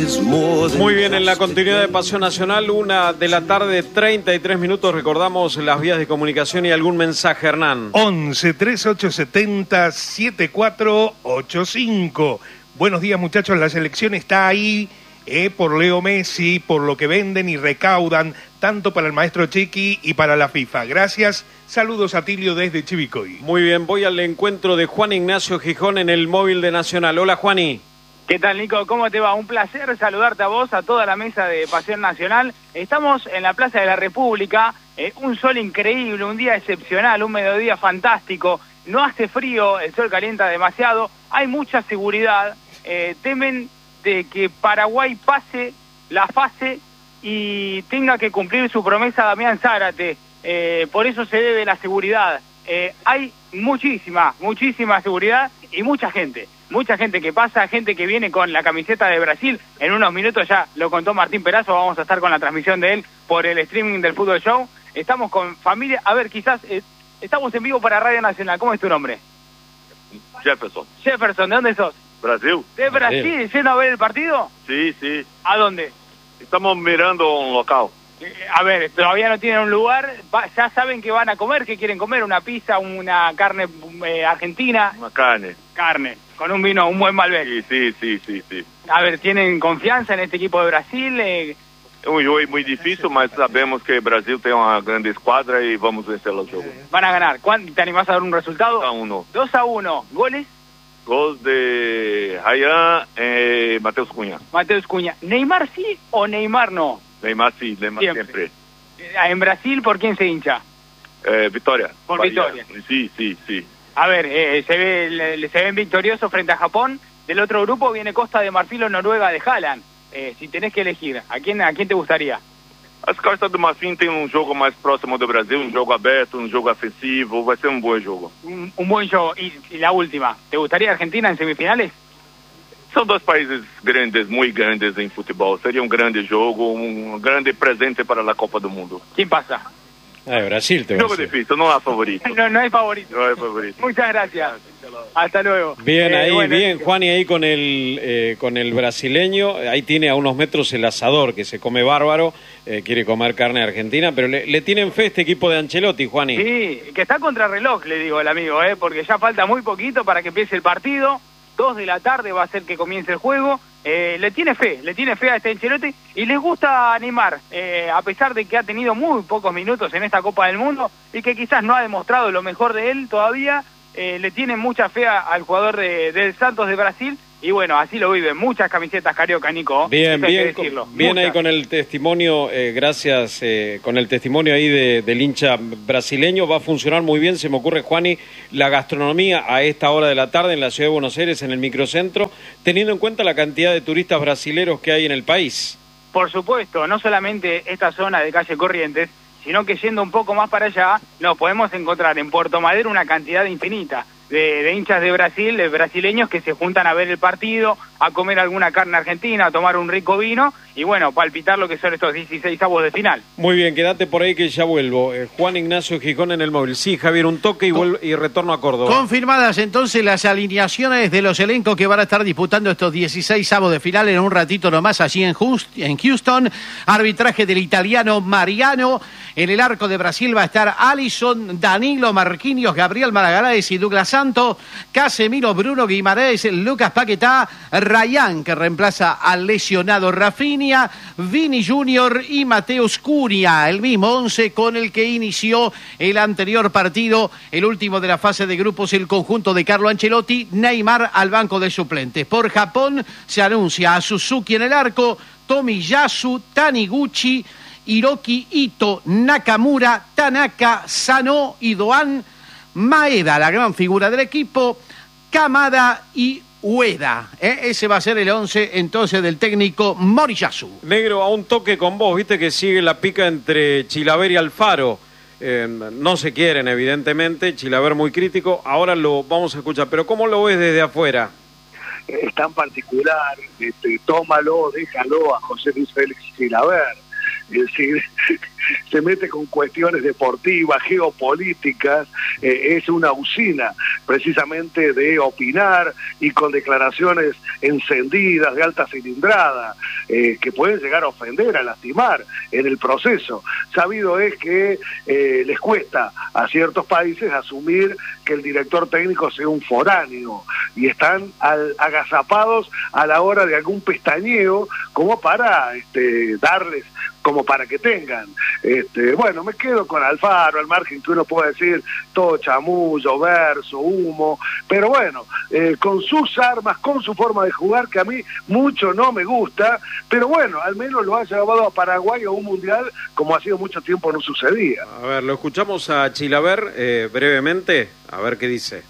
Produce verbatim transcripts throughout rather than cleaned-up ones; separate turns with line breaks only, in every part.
Muy bien, en la continuidad de Pasión Nacional, una de la tarde, treinta y tres minutos, recordamos las vías de comunicación y algún mensaje, Hernán.
once, treinta y ocho setenta, setenta y cuatro ochenta y cinco. Buenos días, muchachos, la selección está ahí eh, por Leo Messi, por lo que venden y recaudan, tanto para el maestro Chequi y para la FIFA. Gracias, saludos a Tilio desde Chivicoy.
Muy bien, voy al encuentro de Juan Ignacio Gijón en el móvil de Nacional. Hola, Juani.
¿Qué tal, Nico? ¿Cómo te va? Un placer saludarte a vos, a toda la mesa de Pasión Nacional. Estamos en la Plaza de la República, eh, un sol increíble, un día excepcional, un mediodía fantástico. No hace frío, el sol calienta demasiado, hay mucha seguridad. Eh, temen de que Paraguay pase la fase y tenga que cumplir su promesa Damián Zárate. Eh, por eso se debe la seguridad. Eh, hay muchísima, muchísima seguridad y mucha gente. Mucha gente que pasa, gente que viene con la camiseta de Brasil. En unos minutos ya lo contó Martín Perazo, vamos a estar con la transmisión de él por el streaming del Fútbol Show. Estamos con familia, a ver, quizás, eh, estamos en vivo para Radio Nacional. ¿Cómo es tu nombre?
Jefferson.
Jefferson, ¿de dónde sos?
Brasil.
¿De Brasil? ¿Yendo a ver el partido?
Sí, sí.
¿A dónde?
Estamos mirando un local.
Eh, a ver, todavía no tienen un lugar, va, ya saben que van a comer, ¿qué quieren comer? ¿Una pizza, una carne eh, argentina?
Una carne.
Carne, con un vino, un buen Malbec.
Sí, sí, sí, sí, sí.
A ver, ¿tienen confianza en este equipo de Brasil? Eh...
É um jogo muito difícil, mas sabemos que o Brasil tem uma grande esquadra e vamos vencer o jogo.
Van a ganar. ¿Cuánto, ¿Te animás a dar un resultado?
dos a uno.
dos a uno. ¿Goles?
Gol de Ryan e Matheus Cunha.
Mateus Cunha. ¿Neymar sí o Neymar no?
Neymar sí, Neymar siempre.
Siempre. En Brasil, ¿por quién se hincha?
Eh, Vitória.
Por
Bahia.
Vitória.
Sí, sí, sí.
A ver, eh, se ve, le, se ven victoriosos frente a Japón. Del otro grupo viene Costa de Marfil o Noruega de Haaland. Eh, si tenés que elegir, ¿a quién, a quién te gustaría?
As Costa do Marfim tem um jogo mais próximo do Brasil, um jogo aberto, um jogo ofensivo, vai ser um bom jogo.
Un, un buen show. Y, y la última, ¿te gustaría Argentina en semifinales?
São dois países grandes, muito grandes em futebol. Seria um grande jogo, um grande presente para a Copa do Mundo.
¿Quién pasa?
Ah, Brasil te
Jogo difícil, não há favorito.
No, no hay favorito.
No hay favorito.
Muchas gracias. Hasta luego.
Bien,
Eh,
ahí,
bueno,
bien, Juan, y ahí con el eh, con el brasileño, ahí tiene a unos metros el asador, que se come bárbaro, eh, quiere comer carne argentina, pero le, le tienen fe este equipo de Ancelotti, Juani.
Sí, que está contra reloj, le digo el amigo, eh, porque ya falta muy poquito para que empiece el partido. Dos de la tarde va a ser que comience el juego. Eh, le tiene fe, le tiene fe a este Ancelotti y les gusta animar, eh, a pesar de que ha tenido muy pocos minutos en esta Copa del Mundo y que quizás no ha demostrado lo mejor de él todavía. Eh, le tienen mucha fe a, al jugador de, del Santos de Brasil y bueno, así lo viven. Muchas camisetas Carioca, Nico.
Bien,
Eso hay que
bien,
decirlo.
con, bien ahí
Muchas.
con el testimonio, eh, gracias, eh, con el testimonio ahí de, del hincha brasileño, va a funcionar muy bien, se me ocurre, Juani, la gastronomía a esta hora de la tarde en la ciudad de Buenos Aires, en el microcentro, teniendo en cuenta la cantidad de turistas brasileros que hay en el país.
Por supuesto, no solamente esta zona de calle Corrientes, sino que yendo un poco más para allá, nos podemos encontrar en Puerto Madero una cantidad infinita de, de hinchas de Brasil, de brasileños que se juntan a ver el partido, a comer alguna carne argentina, a tomar un rico vino y bueno, palpitar lo que son estos dieciséis avos de final.
Muy bien, quédate por ahí que ya vuelvo. Eh, Juan Ignacio Gijón en el móvil. Sí, Javier, un toque y, vuelvo, y retorno a Córdoba.
Confirmadas entonces las alineaciones de los elencos que van a estar disputando estos dieciséis avos de final en un ratito nomás allí en Houston. Arbitraje del italiano Mariano. En el arco de Brasil va a estar Alisson, Danilo, Marquinhos, Gabriel Maragalaes y Douglas Santos, Casemiro, Bruno Guimaraes, Lucas Paquetá, Ryan, que reemplaza al lesionado Rafinha, Vini Junior y Mateus Cunha, el mismo once con el que inició el anterior partido, el último de la fase de grupos, el conjunto de Carlo Ancelotti. Neymar al banco de suplentes. Por Japón se anuncia a Suzuki en el arco, Tomiyasu, Taniguchi, Hiroki Ito, Nakamura, Tanaka, Sano y Doan, Maeda, la gran figura del equipo, Kamada y Ueda. ¿eh? Ese va a ser el once entonces del técnico Moriyasu.
Negro, a un toque con vos, viste que sigue la pica entre Chilaver y Alfaro. Eh, no se quieren, evidentemente, Chilaver muy crítico, ahora lo vamos a escuchar, pero ¿cómo lo ves desde afuera?
Es tan particular, este, tómalo, déjalo a José Luis Félix Chilaver. Es decir, se mete con cuestiones deportivas, geopolíticas, eh, es una usina precisamente de opinar y con declaraciones encendidas, de alta cilindrada, eh, que pueden llegar a ofender, a lastimar en el proceso. Sabido es que eh, les cuesta a ciertos países asumir que el director técnico sea un foráneo y están al, agazapados a la hora de algún pestañeo como para este, darles, como para que tengan. Este, bueno, me quedo con Alfaro, al margen que uno puede decir todo chamullo, verso, humo, pero bueno, eh, con sus armas, con su forma de jugar, que a mí mucho no me gusta, pero bueno, al menos lo ha llevado a Paraguay a un mundial como ha sido mucho tiempo no sucedía.
A ver, lo escuchamos a Chilaver eh, brevemente, a ver qué dice.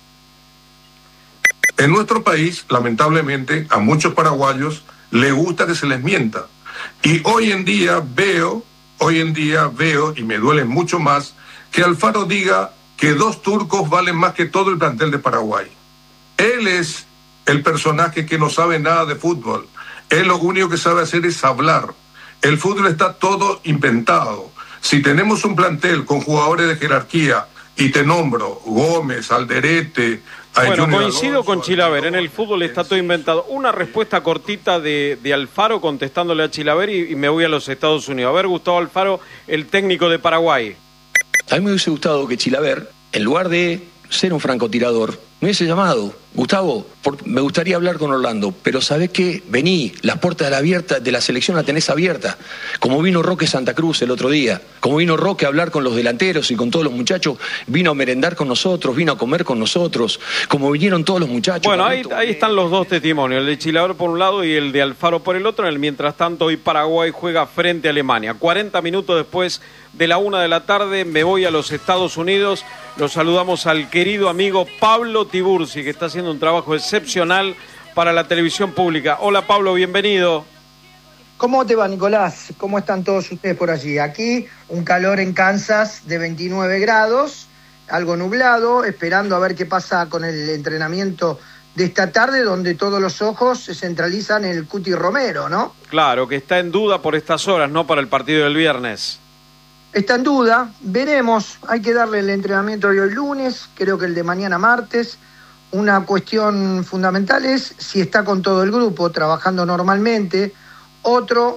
En nuestro país, lamentablemente, a muchos paraguayos les gusta que se les mienta. Y hoy en día veo, hoy en día veo, y me duele mucho más, que Alfaro diga que dos turcos valen más que todo el plantel de Paraguay. Él es el personaje que no sabe nada de fútbol. Él lo único que sabe hacer es hablar. El fútbol está todo inventado. Si tenemos un plantel con jugadores de jerarquía, y te nombro Gómez, Alderete...
Bueno, coincido Alonso, con Chilaver, en el fútbol está todo inventado. Una respuesta cortita de, de Alfaro contestándole a Chilaver y, y me voy a los Estados Unidos. A ver, Gustavo Alfaro, el técnico de Paraguay.
A mí me hubiese gustado que Chilaver, en lugar de ser un francotirador, me hubiese llamado: Gustavo, por, me gustaría hablar con Orlando, pero ¿sabés qué? Vení, las puertas de la, abierta, de la selección la tenés abierta. Como vino Roque Santa Cruz el otro día, como vino Roque a hablar con los delanteros y con todos los muchachos, vino a merendar con nosotros, vino a comer con nosotros, como vinieron todos los muchachos.
Bueno, ahí, ahí están los dos testimonios, el de Chilaver por un lado y el de Alfaro por el otro. En el mientras tanto, hoy Paraguay juega frente a Alemania. cuarenta minutos después de la una de la tarde, me voy a los Estados Unidos. Los saludamos al querido amigo Pablo Tiburci, que está haciendo un trabajo excepcional para la televisión pública. Hola Pablo, bienvenido.
¿Cómo te va, Nicolás? ¿Cómo están todos ustedes por allí? Aquí un calor en Kansas de veintinueve grados, algo nublado, esperando a ver qué pasa con el entrenamiento de esta tarde, donde todos los ojos se centralizan en el Cuti Romero, ¿no?
Claro, que está en duda por estas horas, ¿no? Para el partido del viernes.
Está en duda, veremos, hay que darle el entrenamiento hoy el lunes, creo que el de mañana martes. Una cuestión fundamental es si está con todo el grupo trabajando normalmente. Otro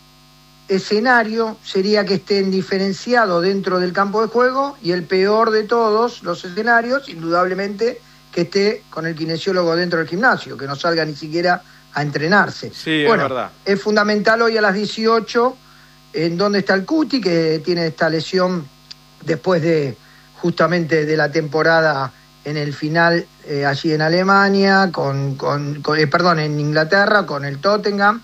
escenario sería que estén diferenciados dentro del campo de juego, y el peor de todos los escenarios, indudablemente, que esté con el kinesiólogo dentro del gimnasio, que no salga ni siquiera a entrenarse.
Sí,
bueno,
es verdad.
Es fundamental hoy a las dieciocho, en donde está el Cuti, que tiene esta lesión después de justamente de la temporada en el final eh, allí en Alemania, con, con, con eh, perdón, en Inglaterra, con el Tottenham,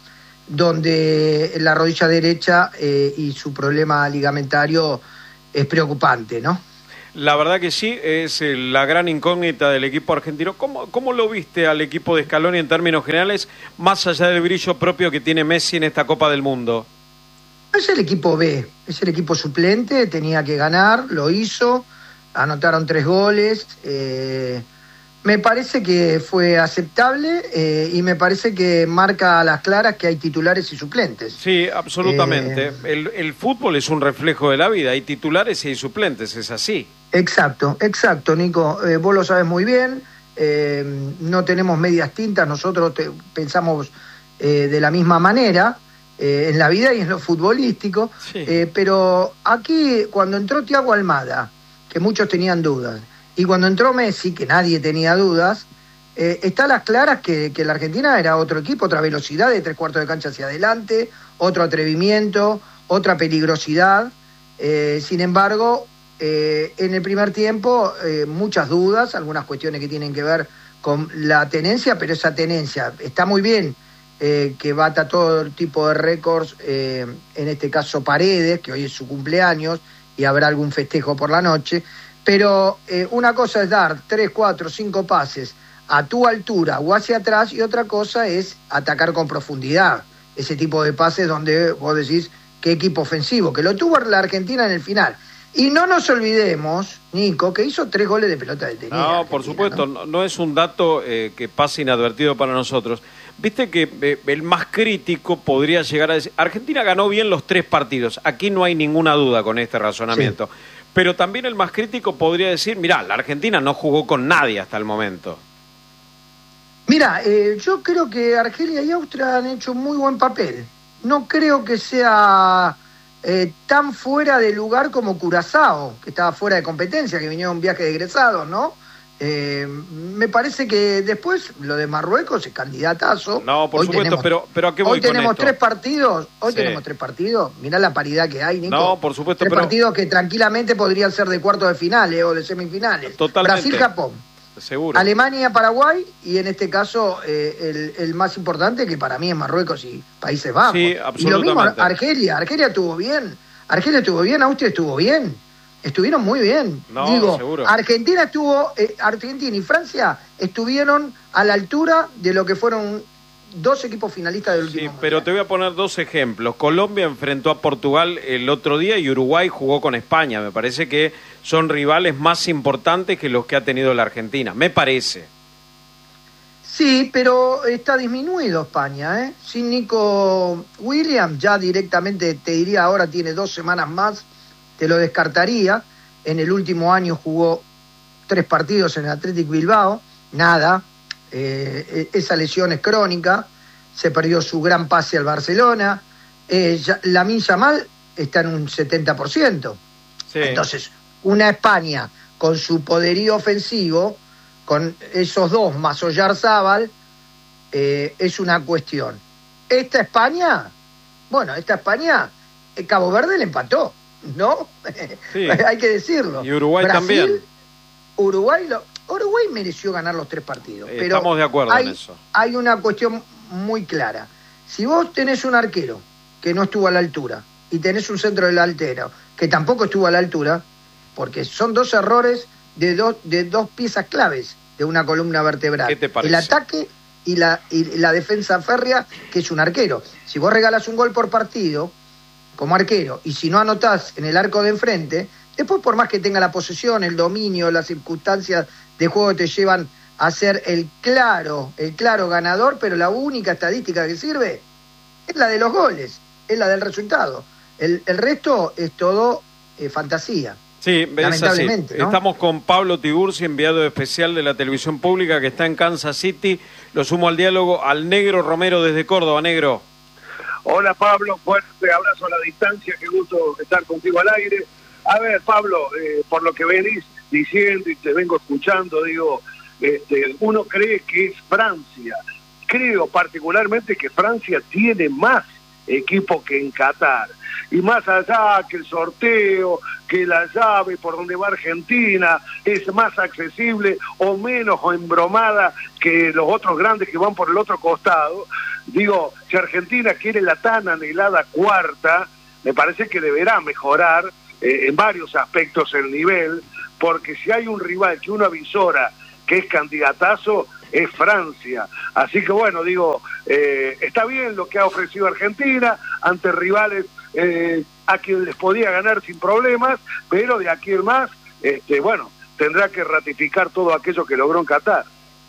donde la rodilla derecha eh, y su problema ligamentario es preocupante, ¿no?
La verdad que sí, es la gran incógnita del equipo argentino. ¿Cómo, cómo lo viste al equipo de Scaloni en términos generales, más allá del brillo propio que tiene Messi en esta Copa del Mundo?
Es el equipo B, es el equipo suplente, tenía que ganar, lo hizo, anotaron tres goles, eh, me parece que fue aceptable eh, y me parece que marca a las claras que hay titulares y suplentes.
Sí, absolutamente. Eh, el, el fútbol es un reflejo de la vida, hay titulares y hay suplentes, es así.
Exacto, exacto, Nico, eh, vos lo sabes muy bien, eh, no tenemos medias tintas, nosotros te, pensamos eh, de la misma manera. Eh, en la vida y en lo futbolístico, sí. eh, pero aquí cuando entró Thiago Almada, que muchos tenían dudas, y cuando entró Messi, que nadie tenía dudas, eh, está a las claras que, que la Argentina era otro equipo, otra velocidad de tres cuartos de cancha hacia adelante, otro atrevimiento, otra peligrosidad. Eh, sin embargo, eh, en el primer tiempo eh, muchas dudas, algunas cuestiones que tienen que ver con la tenencia, pero esa tenencia está muy bien. Eh, que bata todo tipo de récords, eh, en este caso Paredes, que hoy es su cumpleaños y habrá algún festejo por la noche, pero eh, una cosa es dar tres, cuatro, cinco pases a tu altura o hacia atrás, y otra cosa es atacar con profundidad, ese tipo de pases donde vos decís qué equipo ofensivo, que lo tuvo la Argentina en el final. Y no nos olvidemos, Nico, que hizo tres goles de pelota detenida.
No, por supuesto, ¿no? No, no es un dato eh, que pase inadvertido para nosotros. viste que eh, el más crítico podría llegar a decir, Argentina ganó bien los tres partidos, aquí no hay ninguna duda con este razonamiento, sí. Pero también el más crítico podría decir, mirá, la Argentina no jugó con nadie hasta el momento.
Mira, eh, yo creo que Argelia y Austria han hecho muy buen papel. No creo que sea eh, tan fuera de lugar como Curazao, que estaba fuera de competencia, que vinieron un viaje de egresados, ¿no? Eh, me parece que después lo de Marruecos es candidatazo.
No, por
hoy
supuesto,
tenemos,
pero, pero ¿a qué voy
hoy
con
tenemos
esto?
tres partidos, hoy
Sí.
tenemos tres partidos, mirá la paridad que hay, Nico.
No, por supuesto,
tres
pero...
partidos que tranquilamente podrían ser de cuartos de finales o de semifinales.
Totalmente.
Brasil-Japón,
seguro.
Alemania-Paraguay y en este caso eh, el, el más importante que para mí es Marruecos y Países Bajos.
Sí,
y lo
absolutamente.
mismo Argelia, Argelia estuvo bien, Argelia estuvo bien, Austria estuvo bien. Estuvieron muy bien.
No,
Digo,
seguro.
Argentina estuvo, eh, Argentina y Francia estuvieron a la altura de lo que fueron dos equipos finalistas del último
Sí,
mundial.
pero te voy a poner dos ejemplos. Colombia enfrentó a Portugal el otro día y Uruguay jugó con España. Me parece que son rivales más importantes que los que ha tenido la Argentina. Me parece.
Sí, pero está disminuido España, ¿eh? Sin Nico Williams, ya directamente te diría ahora tiene dos semanas más, te lo descartaría. En el último año jugó tres partidos en el Athletic Bilbao, nada. Eh, esa lesión es crónica, se perdió su gran pase al Barcelona. Eh, Lamine Yamal está en un setenta por ciento.
Sí.
Entonces, una España con su poderío ofensivo, con esos dos más Oyarzábal, eh, es una cuestión. Esta España, bueno, esta España, eh, Cabo Verde le empató, ¿no?
Sí.
Hay que decirlo.
Y Uruguay
Brasil,
también.
Uruguay, lo, Uruguay mereció ganar los tres partidos.
Eh,
pero
estamos de acuerdo
hay,
en eso.
Hay una cuestión muy clara. Si vos tenés un arquero que no estuvo a la altura y tenés un centro delantero que tampoco estuvo a la altura, porque son dos errores de dos, de dos piezas claves de una columna vertebral.
¿Qué te parece?
El ataque y la, y la defensa férrea, que es un arquero. Si vos regalas un gol por partido, como arquero, y si no anotás en el arco de enfrente, después por más que tenga la posesión, el dominio, las circunstancias de juego te llevan a ser el claro, el claro ganador, pero la única estadística que sirve es la de los goles, es la del resultado. El, el resto es todo eh, fantasía.
Sí, es así.
Lamentablemente, ¿no?
Estamos con Pablo Tiburci, enviado especial de la televisión pública que está en Kansas City. Lo sumo al diálogo al Negro Romero desde Córdoba. Negro.
Hola Pablo, fuerte abrazo a la distancia, qué gusto estar contigo al aire. A ver Pablo, eh, por lo que venís diciendo y te vengo escuchando, digo, este, uno cree que es Francia. Creo particularmente que Francia tiene más equipo que en Qatar. Y más allá que el sorteo, que la llave por donde va Argentina es más accesible o menos o embromada que los otros grandes que van por el otro costado, digo, si Argentina quiere la tan anhelada cuarta, me parece que deberá mejorar eh, en varios aspectos el nivel, porque si hay un rival que uno avisora que es candidatazo, es Francia. Así que bueno, digo, eh, está bien lo que ha ofrecido Argentina ante rivales eh, a quien les podía ganar sin problemas, pero de aquí en más, este, bueno, tendrá que ratificar todo aquello que logró en Qatar.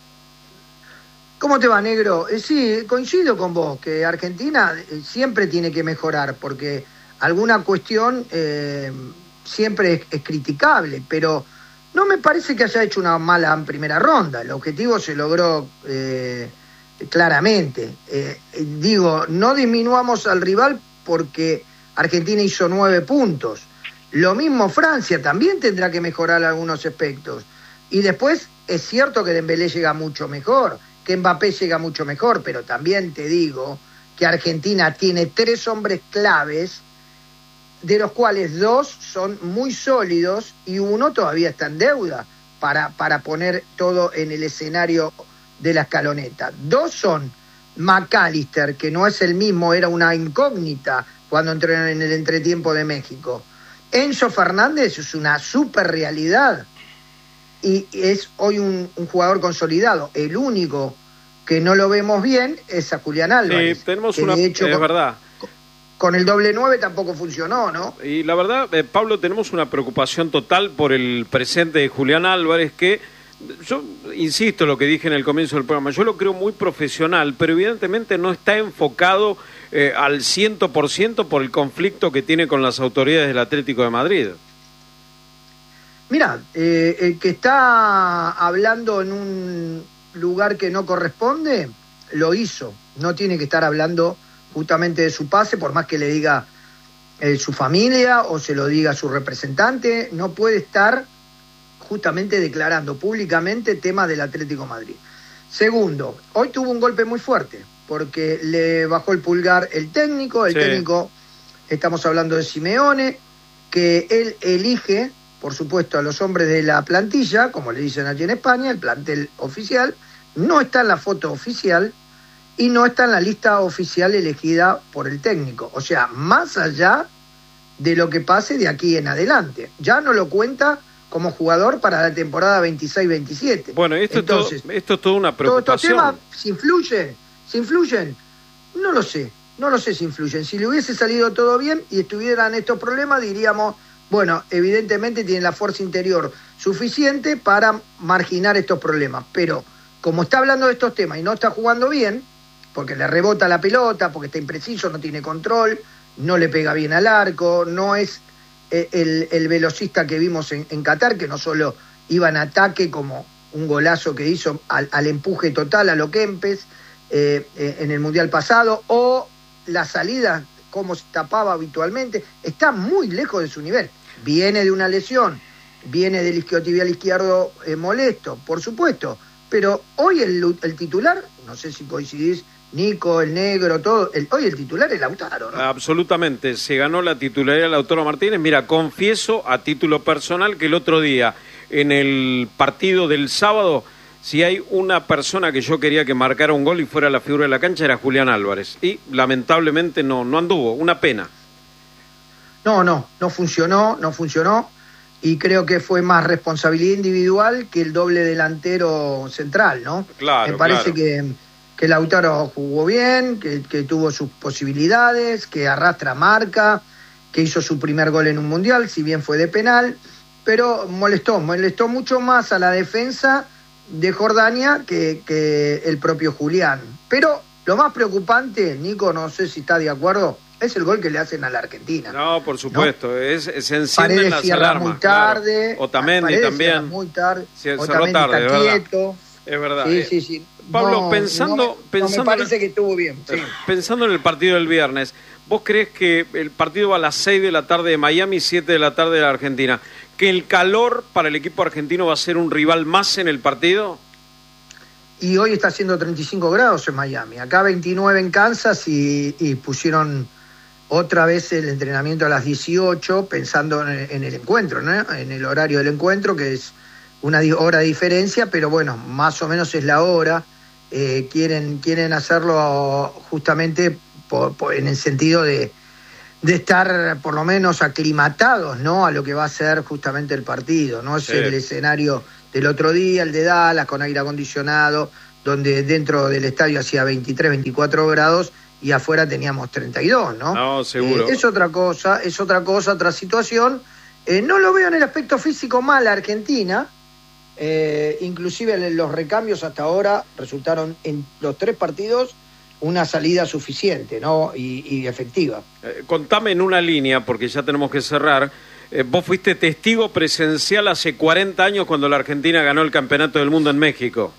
¿Cómo te va, Negro? Eh, sí, coincido con vos, que Argentina eh, siempre tiene que mejorar, porque alguna cuestión eh, siempre es, es criticable, pero no me parece que haya hecho una mala primera ronda. El objetivo se logró eh, claramente. Eh, digo, no disminuamos al rival porque Argentina hizo nueve puntos. Lo mismo Francia, también tendrá que mejorar algunos aspectos. Y después es cierto que Dembélé llega mucho mejor, que Mbappé llega mucho mejor, pero también te digo que Argentina tiene tres hombres claves, de los cuales dos son muy sólidos y uno todavía está en deuda para, para poner todo en el escenario de la escaloneta. Dos son McAllister, que no es el mismo, era una incógnita cuando entró en el entretiempo de México. Enzo Fernández es una super realidad y es hoy un, un jugador consolidado. El único que no lo vemos bien es a Julián Álvarez.
Sí, tenemos
que
una...
de hecho,
es
con,
verdad.
Con el doble nueve tampoco funcionó, ¿no?
Y la verdad, eh, Pablo, tenemos una preocupación total por el presente de Julián Álvarez, que Yo insisto en lo que dije en el comienzo del programa, yo lo creo muy profesional, pero evidentemente no está enfocado eh, al cien por ciento por el conflicto que tiene con las autoridades del Atlético de Madrid.
Mira, eh, el que está hablando en un lugar que no corresponde, lo hizo. No tiene que estar hablando justamente de su pase, por más que le diga eh, su familia o se lo diga su representante, no puede estar justamente declarando públicamente temas del Atlético de Madrid. Segundo, hoy tuvo un golpe muy fuerte, porque le bajó el pulgar el técnico, el sí. técnico, estamos hablando de Simeone, que él elige, por supuesto, a los hombres de la plantilla, como le dicen aquí en España, el plantel oficial, no está en la foto oficial y no está en la lista oficial elegida por el técnico. O sea, más allá de lo que pase de aquí en adelante. Ya no lo cuenta como jugador para la temporada veintiséis veintisiete.
Bueno, esto, Entonces, es todo, esto es toda una preocupación.
Todos estos temas, ¿se influyen? ¿Se influyen? No lo sé, no lo sé si influyen. Si le hubiese salido todo bien y estuvieran estos problemas, diríamos, bueno, evidentemente tiene la fuerza interior suficiente para marginar estos problemas. Pero como está hablando de estos temas y no está jugando bien, porque le rebota la pelota, porque está impreciso, no tiene control, no le pega bien al arco, no es El, el velocista que vimos en, en Qatar, que no solo iba en ataque como un golazo que hizo al, al empuje total a lo Kempes eh, eh, en el Mundial pasado, o la salida como se tapaba habitualmente, está muy lejos de su nivel. Viene de una lesión, viene del isquiotibial izquierdo eh, molesto, por supuesto, pero hoy el, el titular, no sé si coincidís, Nico, el negro, todo. El, hoy el titular es Lautaro, ¿no?
Absolutamente, se ganó la titularidad de Lautaro Martínez. Mira, confieso a título personal que el otro día, en el partido del sábado, si hay una persona que yo quería que marcara un gol y fuera la figura de la cancha, era Julián Álvarez. Y lamentablemente no, no anduvo, una pena.
No, no, no funcionó, no funcionó. Y creo que fue más responsabilidad individual que el doble delantero central, ¿no?
Claro,
Me parece
claro.
que... que Lautaro jugó bien, que, que tuvo sus posibilidades, que arrastra marca, que hizo su primer gol en un mundial, si bien fue de penal, pero molestó, molestó mucho más a la defensa de Jordania que, que el propio Julián. Pero lo más preocupante, Nico, no sé si está de acuerdo, es el gol que le hacen a la Argentina.
No, por supuesto, ¿no? es, se encienden
Paredes
las
cierra
alarmas.
muy tarde,
Claro. Otamendi también.
muy tarde,
Se,
Otamendi
cerró tarde,
está
es
quieto.
verdad. Es verdad.
Sí, sí, sí.
Pablo,
no,
pensando,
no,
pensando
no me parece que estuvo bien. Sí.
Pensando en el partido del viernes, ¿vos crees que el partido va a las seis de la tarde de Miami, siete de la tarde de la Argentina? ¿Que el calor para el equipo argentino va a ser un rival más en el partido?
Y hoy está haciendo treinta y cinco grados en Miami. Acá veintinueve en Kansas y, y pusieron otra vez el entrenamiento a las dieciocho pensando en, en el encuentro, ¿no? En el horario del encuentro, que es una hora de diferencia, pero bueno, más o menos es la hora. Eh, quieren, quieren hacerlo justamente por, por, en el sentido de, de estar por lo menos aclimatados, ¿no?, a lo que va a ser justamente el partido, ¿no? Es sí. El escenario del otro día, el de Dallas, con aire acondicionado, donde dentro del estadio hacía veintitrés, veinticuatro grados y afuera teníamos treinta y dos, ¿no?
No, seguro.
Eh, es otra cosa, es otra cosa, otra situación. Eh, no lo veo en el aspecto físico mal a Argentina. Eh, inclusive los recambios hasta ahora resultaron en los tres partidos una salida suficiente, ¿no? y, y efectiva.
Eh, contame en una línea, porque ya tenemos que cerrar. Eh, vos fuiste testigo presencial hace cuarenta años cuando la Argentina ganó el Campeonato del Mundo en México.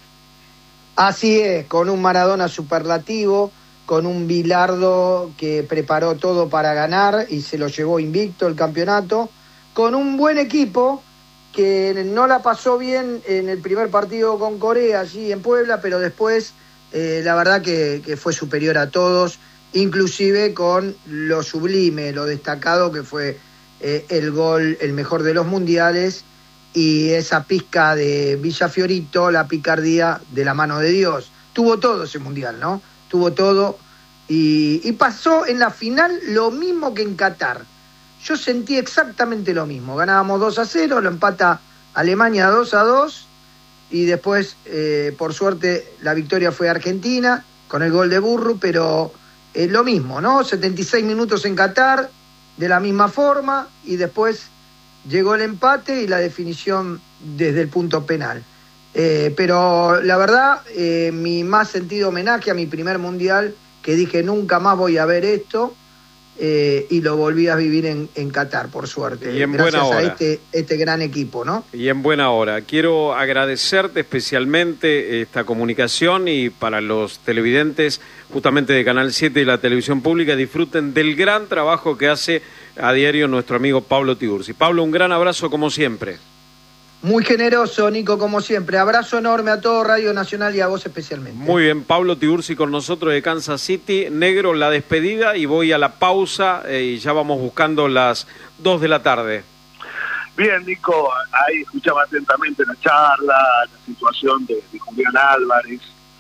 Así es, con un Maradona superlativo, con un Bilardo que preparó todo para ganar y se lo llevó invicto el campeonato, con un buen equipo que no la pasó bien en el primer partido con Corea allí en Puebla, pero después eh, la verdad que, que fue superior a todos, inclusive con lo sublime, lo destacado que fue eh, el gol, el mejor de los mundiales, y esa pizca de Villafiorito, la picardía de la mano de Dios. Tuvo todo ese mundial, ¿no? Tuvo todo, y, y pasó en la final lo mismo que en Qatar. Yo sentí exactamente lo mismo. Ganábamos dos a cero, lo empata Alemania dos a dos y después, eh, por suerte, la victoria fue Argentina con el gol de Burru, pero eh, lo mismo, ¿no? setenta y seis minutos en Qatar, de la misma forma, y después llegó el empate y la definición desde el punto penal. Eh, pero la verdad, eh, mi más sentido homenaje a mi primer mundial, que dije nunca más voy a ver esto, eh, y lo volví a vivir en, en Qatar, por suerte,
y en
gracias
buena hora.
a este, este gran equipo, ¿no?
Y en buena hora. Quiero agradecerte especialmente esta comunicación, y para los televidentes justamente de Canal siete y la televisión pública, disfruten del gran trabajo que hace a diario nuestro amigo Pablo Tiburzi. Pablo, un gran abrazo como siempre.
Muy generoso, Nico, como siempre. Abrazo enorme a todo Radio Nacional y a vos especialmente.
Muy bien, Pablo Tiburzi con nosotros de Kansas City. Negro, la despedida, y voy a la pausa, eh, y ya vamos buscando las dos de la tarde.
Bien, Nico, ahí escuchaba atentamente la charla, la situación de, de Julián Álvarez.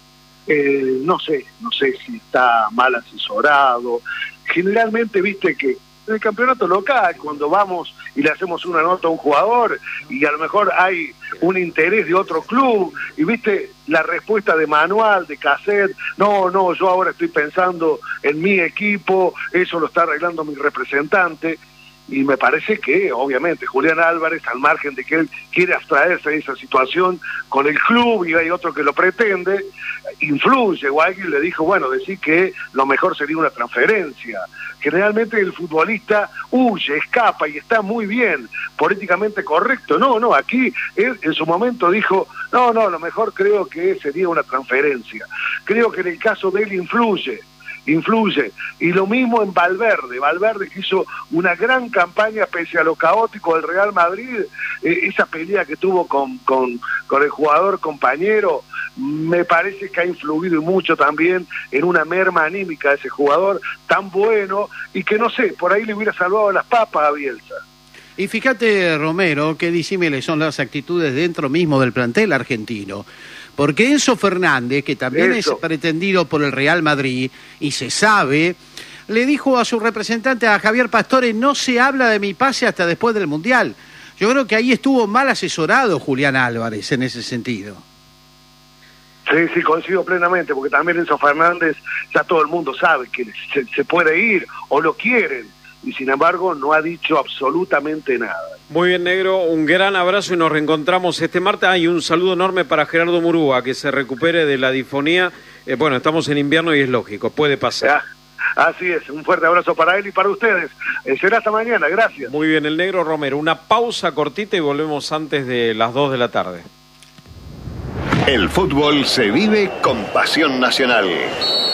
Eh, no sé, no sé si está mal asesorado. Generalmente, viste que en el campeonato local, cuando vamos y le hacemos una nota a un jugador y a lo mejor hay un interés de otro club, y viste la respuesta de manual, de cassette, no, no, yo ahora estoy pensando en mi equipo, eso lo está arreglando mi representante. Y me parece que, obviamente, Julián Álvarez, al margen de que él quiere abstraerse de esa situación con el club, y hay otro que lo pretende, influye, o alguien le dijo, bueno, decir que lo mejor sería una transferencia. Generalmente el futbolista huye, escapa, y está muy bien, políticamente correcto. No, no, aquí él en su momento dijo, no, no, lo mejor creo que sería una transferencia. Creo que en el caso de él influye. influye, y lo mismo en Valverde, Valverde que hizo una gran campaña pese a lo caótico del Real Madrid, eh, esa pelea que tuvo con, con, con el jugador compañero, me parece que ha influido mucho también en una merma anímica de ese jugador tan bueno, y que no sé, por ahí le hubiera salvado las papas a Bielsa.
Y fíjate, Romero, qué disímiles son las actitudes dentro mismo del plantel argentino. Porque Enzo Fernández, que también Eso. es pretendido por el Real Madrid, y se sabe, le dijo a su representante, a Javier Pastore, no se habla de mi pase hasta después del Mundial. Yo creo que ahí estuvo mal asesorado Julián Álvarez en ese sentido.
Sí, sí, coincido plenamente, porque también Enzo Fernández, ya todo el mundo sabe que se, se puede ir, o lo quieren, y sin embargo no ha dicho absolutamente nada.
Muy bien, Negro, un gran abrazo y nos reencontramos este martes. Hay un saludo enorme para Gerardo Murúa, que se recupere de la difonía. Eh, bueno, estamos en invierno y es lógico, puede pasar.
Ah, así es, un fuerte abrazo para él y para ustedes. Eh, será hasta mañana, gracias.
Muy bien, el Negro Romero. Una pausa cortita y volvemos antes de las dos de la tarde.
El fútbol se vive con pasión nacional.